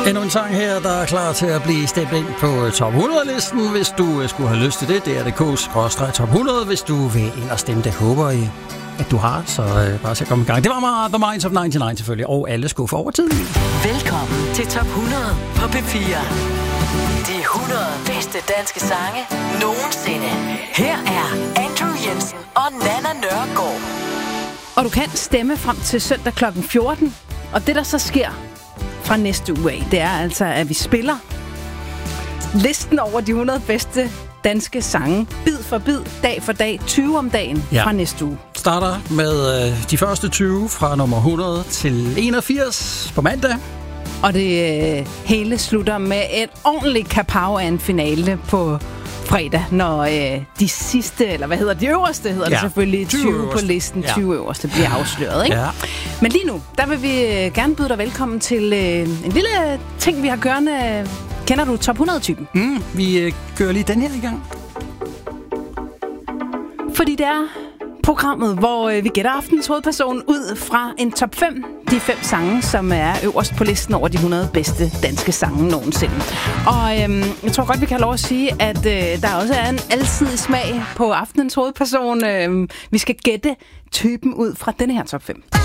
Endnu en sang her, der er klar til at blive stemt ind på Top 100-listen, hvis du skulle have lyst til det. Det er DK's-Top 100, hvis du vil ind og stemme. Det håber I, at du har, så bare se at komme i gang. Det var The Minds of 99 selvfølgelig, og alle skuffer over tid. Velkommen til Top 100 på P4. De 100 bedste danske sange nogensinde. Her er Andrew Jensen og Nanna Nørgaard. Og du kan stemme frem til søndag kl. 14. Og det, der så sker fra næste uge af, det er altså, at vi spiller listen over de 100 bedste danske sange, bid for bid, dag for dag, 20 om dagen fra næste uge. Starter med de første 20 fra nummer 100 til 81 på mandag. Og det hele slutter med et ordentligt kapow af en finale på fredag, når de sidste, eller hvad hedder de øverste, hedder det selvfølgelig, 20 på listen, 20 øverste bliver afsløret, ikke? Ja. Men lige nu, der vil vi gerne byde dig velkommen til en lille ting, vi har kørende. Kender du Top 100-typen? Vi kører lige den her i gang. Fordi det er programmet, hvor vi gætter aftenens hovedperson ud fra en top 5. De 5 sange, som er øverst på listen over de 100 bedste danske sange nogensinde. Og jeg tror godt, vi kan have lov at sige, at der også er en alsidig smag på aftenens hovedperson. Vi skal gætte typen ud fra denne her top 5.